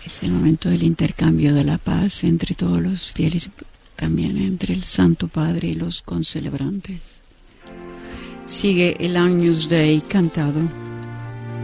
Es el momento del intercambio de la paz entre todos los fieles, también entre el Santo Padre y los concelebrantes. Sigue el Agnus Dei cantado.